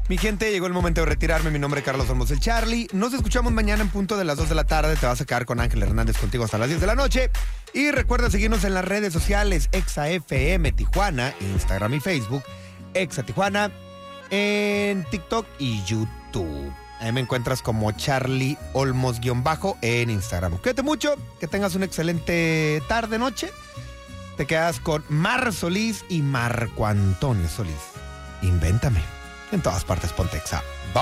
Mi gente, llegó el momento de retirarme. Mi nombre es Carlos Olmos el Charlie. Nos escuchamos mañana en punto de las 2 de la tarde. Te vas a quedar con Ángel Hernández contigo hasta las 10 de la noche. Y recuerda seguirnos en las redes sociales, ExaFM Tijuana, Instagram y Facebook, Exa Tijuana, en TikTok y YouTube. Ahí me encuentras como Charlie Olmos _ en Instagram. Cuídate mucho, que tengas una excelente tarde, noche. Te quedas con Mar Solís y Marco Antonio Solís. Invéntame. En todas partes, ponte Exa.